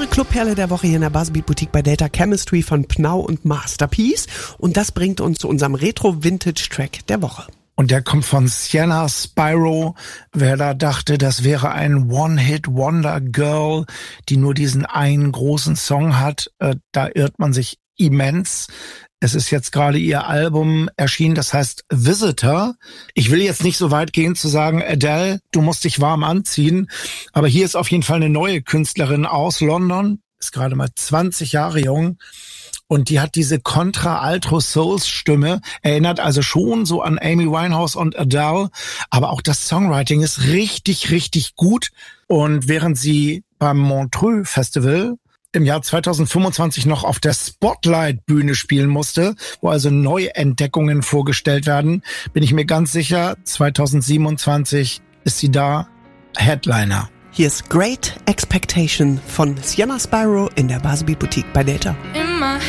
Clubperle der Woche hier in der Buzzbeat Boutique bei Data Chemistry von Pnau und Masterpiece. Und das bringt uns zu unserem Retro-Vintage-Track der Woche. Und der kommt von Sienna Spyro. Wer da dachte, das wäre ein One-Hit-Wonder-Girl, die nur diesen einen großen Song hat, da irrt man sich immens. Es ist jetzt gerade ihr Album erschienen, das heißt Visitor. Ich will jetzt nicht so weit gehen zu sagen, Adele, du musst dich warm anziehen. Aber hier ist auf jeden Fall eine neue Künstlerin aus London, ist gerade mal 20 Jahre jung. Und die hat diese Contra-Alto-Souls-Stimme, erinnert also schon so an Amy Winehouse und Adele. Aber auch das Songwriting ist richtig, richtig gut. Und während sie beim Montreux Festival im Jahr 2025 noch auf der Spotlight-Bühne spielen musste, wo also Neuentdeckungen vorgestellt werden, bin ich mir ganz sicher, 2027 ist sie da Headliner. Hier ist Great Expectation von Sienna Spyro in der Buzzbeat Boutique bei Data. In my